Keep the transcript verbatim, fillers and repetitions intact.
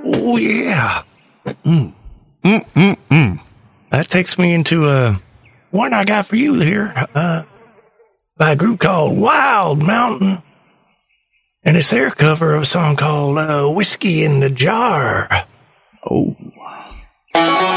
Oh, yeah. Mm. Mm, mm, mm. That takes me into uh, one I got for you here uh, by a group called Wild Mountain. And it's their cover of a song called uh, Whiskey in the Jar.